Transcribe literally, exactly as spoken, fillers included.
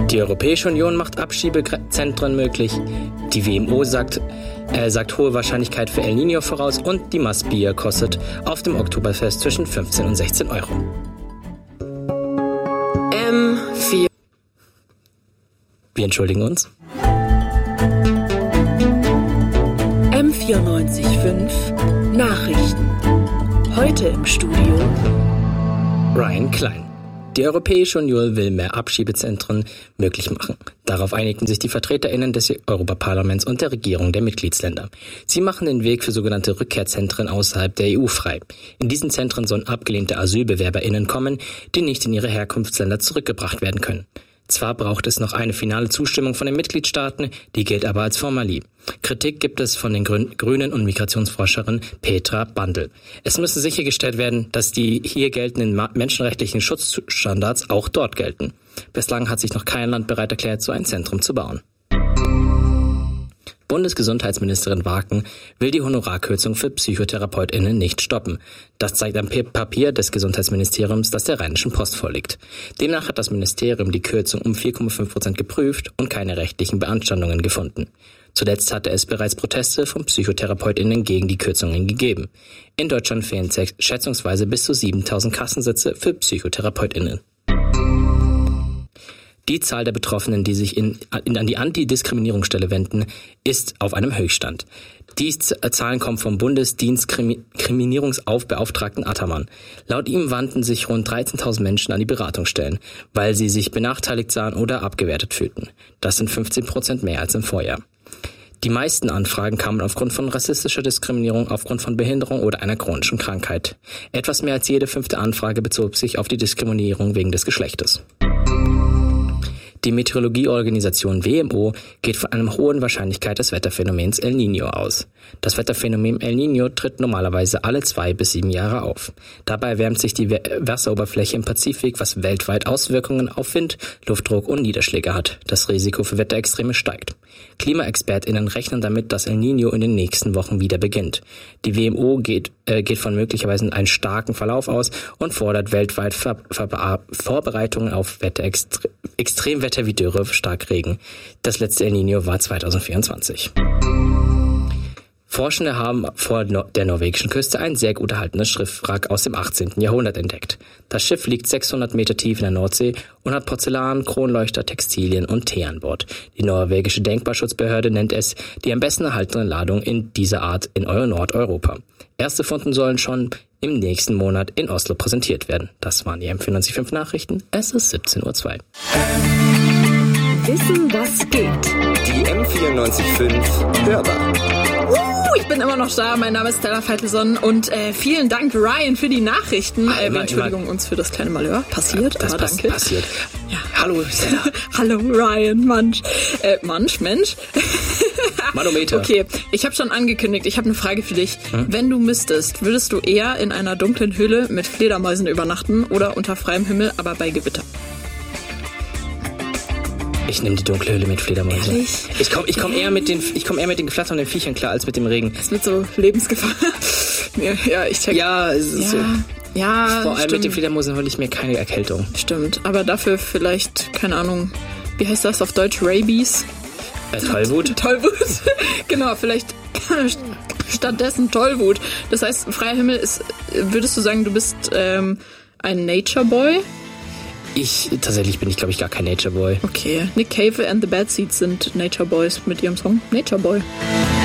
Die Europäische Union macht Abschiebezentren möglich. Die W M O sagt, äh, sagt hohe Wahrscheinlichkeit für El Niño voraus und die Maßbier kostet auf dem Oktoberfest zwischen fünfzehn und sechzehn Euro. M vier. Wir entschuldigen uns. M vierundneunzig Komma fünf Nachrichten. Heute im Studio Ryan Klein. Die Europäische Union will mehr Abschiebezentren möglich machen. Darauf einigten sich die VertreterInnen des Europaparlaments und der Regierung der Mitgliedsländer. Sie machen den Weg für sogenannte Rückkehrzentren außerhalb der E U frei. In diesen Zentren sollen abgelehnte AsylbewerberInnen kommen, die nicht in ihre Herkunftsländer zurückgebracht werden können. Zwar braucht es noch eine finale Zustimmung von den Mitgliedstaaten, die gilt aber als Formalie. Kritik gibt es von den Grünen und Migrationsforscherin Petra Bandl. Es müsse sichergestellt werden, dass die hier geltenden menschenrechtlichen Schutzstandards auch dort gelten. Bislang hat sich noch kein Land bereit erklärt, so ein Zentrum zu bauen. Bundesgesundheitsministerin Waken will die Honorarkürzung für PsychotherapeutInnen nicht stoppen. Das zeigt ein Papier des Gesundheitsministeriums, das der Rheinischen Post vorliegt. Demnach hat das Ministerium die Kürzung um vier Komma fünf Prozent geprüft und keine rechtlichen Beanstandungen gefunden. Zuletzt hatte es bereits Proteste von PsychotherapeutInnen gegen die Kürzungen gegeben. In Deutschland fehlen schätzungsweise bis zu siebentausend Kassensitze für PsychotherapeutInnen. Die Zahl der Betroffenen, die sich in, in, an die Antidiskriminierungsstelle wenden, ist auf einem Höchststand. Die Zahlen kommen vom Bundesdiskriminierungsaufbeauftragten Attermann. Laut ihm wandten sich rund dreizehntausend Menschen an die Beratungsstellen, weil sie sich benachteiligt sahen oder abgewertet fühlten. Das sind fünfzehn Prozent mehr als im Vorjahr. Die meisten Anfragen kamen aufgrund von rassistischer Diskriminierung, aufgrund von Behinderung oder einer chronischen Krankheit. Etwas mehr als jede fünfte Anfrage bezog sich auf die Diskriminierung wegen des Geschlechtes. Die Meteorologieorganisation W M O geht von einer hohen Wahrscheinlichkeit des Wetterphänomens El Niño aus. Das Wetterphänomen El Niño tritt normalerweise alle zwei bis sieben Jahre auf. Dabei erwärmt sich die Wasseroberfläche im Pazifik, was weltweit Auswirkungen auf Wind, Luftdruck und Niederschläge hat. Das Risiko für Wetterextreme steigt. KlimaexpertInnen rechnen damit, dass El Niño in den nächsten Wochen wieder beginnt. Die W M O geht, äh, geht von möglicherweise einen starken Verlauf aus und fordert weltweit Ver- Ver- Vorbereitungen auf Wetterextre- Extremwetter wie Dürre, Starkregen. Das letzte El Niño war zweitausendvierundzwanzig. Forschende haben vor der norwegischen Küste ein sehr gut erhaltenes Schiffwrack aus dem achtzehnten Jahrhundert entdeckt. Das Schiff liegt sechshundert Meter tief in der Nordsee und hat Porzellan, Kronleuchter, Textilien und Tee an Bord. Die norwegische Denkmalschutzbehörde nennt es die am besten erhaltene Ladung in dieser Art in Nordeuropa. Erste Funde sollen schon im nächsten Monat in Oslo präsentiert werden. Das waren die M vierundneunzig Komma fünf Nachrichten. Es ist siebzehn Uhr zwei. Wissen, was geht. Die M vierundneunzig Komma fünf Hörbar. Uh, ich bin immer noch da. Mein Name ist Stella Feitelson und äh, vielen Dank, Ryan, für die Nachrichten. Ah, äh, wir entschuldigen uns für das kleine Malheur. Passiert, das aber pass- danke. Passiert. Ja. Hallo, Stella. Hallo, Ryan, Mensch. Äh, Mensch, Mensch. Manometer. Okay, ich habe schon angekündigt, ich habe eine Frage für dich. Hm? Wenn du müsstest, würdest du eher in einer dunklen Höhle mit Fledermäusen übernachten oder unter freiem Himmel, aber bei Gewitter? Ich nehme die dunkle Höhle mit Fledermäusen. Ehrlich? Ich komme ich komm eher mit den ich komme eher mit den geflatternden Viechern klar als mit dem Regen. Das ist mit so Lebensgefahr. ja, ich check. Ja, es ist ja. so. Ja, Vor allem stimmt. mit den Fledermäusen hole ich mir keine Erkältung. Stimmt, aber dafür vielleicht, keine Ahnung, wie heißt das auf Deutsch? Rabies? Äh, Tollwut? Tollwut. Genau, vielleicht stattdessen Tollwut. Das heißt, freier Himmel ist, würdest du sagen, du bist ähm, ein Nature Boy? Ich, tatsächlich bin ich, glaube ich, gar kein Nature Boy. Okay, Nick Cave and the Bad Seeds sind Nature Boys mit ihrem Song Nature Boy.